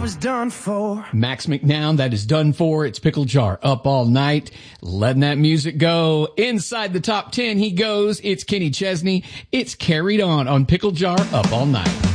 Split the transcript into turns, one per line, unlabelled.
was done for.
Max McNown, that is done for. It's Pickle Jar up all night, letting that music go. Inside the top 10 he goes. It's Kenny Chesney. It's Carried On Pickle Jar up all night.